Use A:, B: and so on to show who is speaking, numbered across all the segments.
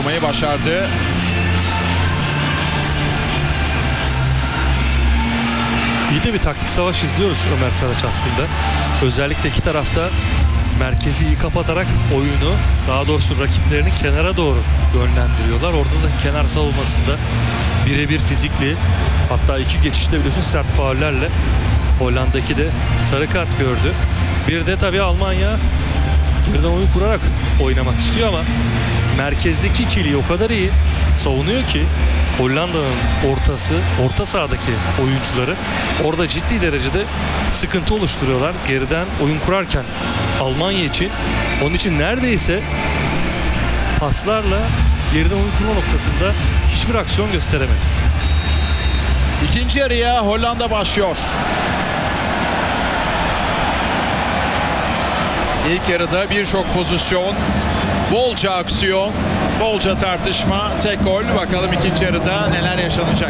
A: korumayı başardı.
B: İyi de bir taktik savaş izliyoruz Ömer Saraç aslında. Özellikle iki tarafta merkezi iyi kapatarak oyunu, daha doğrusu rakiplerini kenara doğru yönlendiriyorlar. Orada da kenar savunmasında birebir fizikli, hatta iki geçişte biliyorsun sert faullerle Hollanda'daki de sarı kart gördü. Bir de tabii Almanya geriden oyun kurarak oynamak istiyor ama merkezdeki ikiliyi o kadar iyi savunuyor ki Hollanda'nın orta sahadaki oyuncuları orada ciddi derecede sıkıntı oluşturuyorlar geriden oyun kurarken Almanya için. Onun için neredeyse paslarla geriden oyun kurma noktasında hiçbir aksiyon gösteremedi.
A: İkinci yarıya Hollanda başlıyor. İlk yarıda birçok pozisyon, bolca aksiyon, bolca tartışma, tek gol. Bakalım ikinci yarıda neler yaşanacak.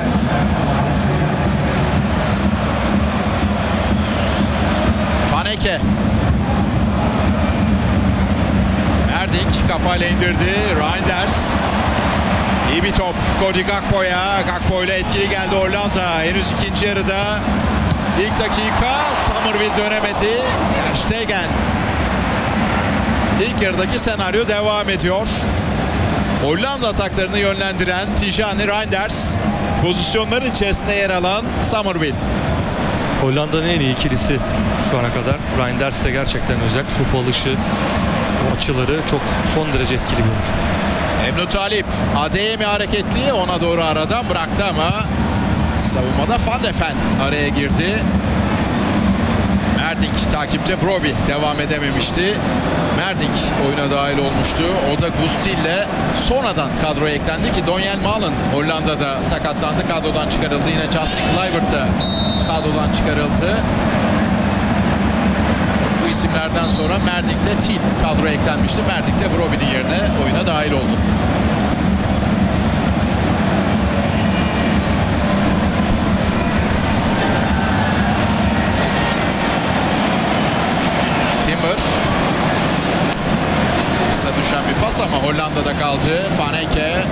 A: Vaneke. Erdink kafayla indirdi. Reinders. İyi bir top. Cody Gakpo'ya. Gakpo ile etkili geldi Hollanda. Henüz ikinci yarıda. İlk dakika Summerville dönemedi. Ter Stegen. İlk yarıdaki senaryo devam ediyor. Hollanda ataklarını yönlendiren Tijani Reinders. Pozisyonların içerisinde yer alan Summerville.
B: Hollanda'nın en iyi ikilisi şu ana kadar. Reinders de gerçekten özel. Top alışı, o açıları çok son derece etkili bir oyuncu.
A: Emre Talip Adeyemi hareketli, ona doğru aradan bıraktı ama savunmada Van de Ven araya girdi. Merdink takipte, Brobbey devam edememişti. Merdink oyuna dahil olmuştu. O da Gustil'le sonradan kadroya eklendi ki Donyell Malen Hollanda'da sakatlandı. Kadrodan çıkarıldı. Yine Justin Kluivert da kadrodan çıkarıldı. Bu isimlerden sonra Merdink'le Thiel kadroya eklenmişti. Merdink de Brobbey'nin yerine oyuna dahil oldu. Timber. Kısa düşen bir pas ama Hollanda'da kaldı. Vaneke.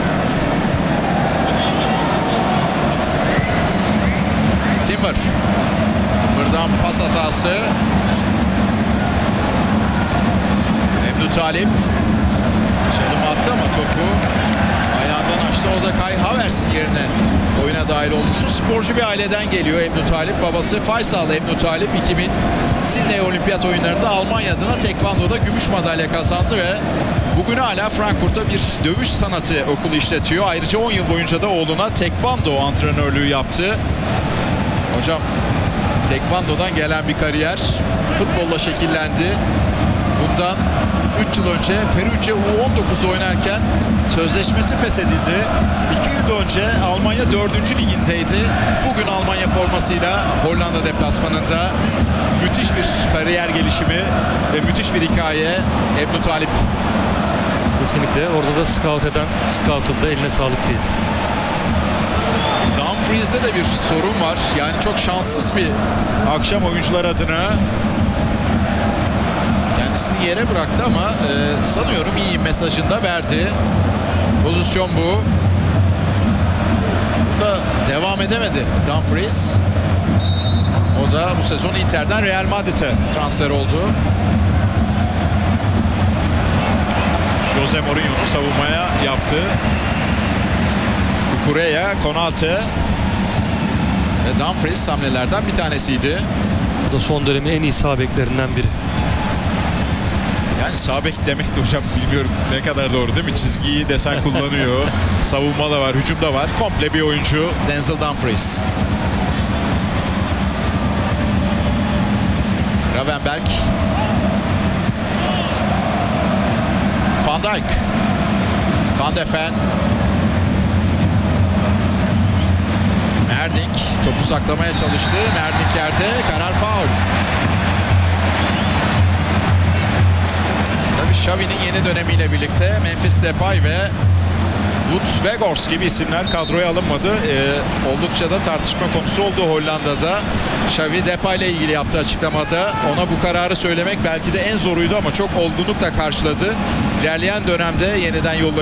A: Timber'dan pas hatası. Emre Talip. Çalım attı ama topu ayağından açtı. O da Kai Havertz'in yerine oyuna dahil olmuştu. Sporcu bir aileden geliyor Emre Talip. Babası Faysal Emre Talip 2000 Sydney Olimpiyat Oyunları'nda Almanya adına tekvandoda gümüş madalya kazandı ve bugün hala Frankfurt'ta bir dövüş sanatı okulu işletiyor. Ayrıca 10 yıl boyunca da oğluna tekvando antrenörlüğü yaptı. Hocam, tekvandodan gelen bir kariyer futbolla şekillendi. Bundan 3 yıl önce Perugia U19'da oynarken sözleşmesi feshedildi. 2 yıl önce Almanya 4. ligindeydi. Bugün Almanya formasıyla Hollanda deplasmanında müthiş bir kariyer gelişimi ve müthiş bir hikaye. Emre Talip.
B: Kesinlikle. Orada da scout'un da eline sağlık değil.
A: Dumfries'de de bir sorun var. Yani çok şanssız bir akşam oyuncular adına. Kendisini yere bıraktı ama sanıyorum iyi mesajını da verdi. Pozisyon bu. Burada devam edemedi Dumfries. O da bu sezon Inter'den Real Madrid'e transfer oldu. Jose Mourinho'nun savunmaya yaptı. Kukureya, Konate ve Dumfries hamlelerden bir tanesiydi.
B: Bu da son dönemin en iyi sağ beklerinden biri.
A: Yani sağ bek demek de hocam bilmiyorum ne kadar doğru değil mi? Çizgiyi desen kullanıyor. Savunma da var, hücum da var. Komple bir oyuncu Denzel Dumfries. Gravenberg. Van Dijk. Van de Ven. Merdink topu saklamaya çalıştı. Merdink yerde, karar faul. Tabii Xavi'nin yeni dönemiyle birlikte Memphis Depay ve Wout Weghorst gibi isimler kadroya alınmadı. Oldukça da tartışma konusu oldu Hollanda'da. Xavi Depay ile ilgili yaptığı açıklamada ona bu kararı söylemek belki de en zoruydu ama çok olgunlukla karşıladı. İlerleyen dönemde yeniden yolları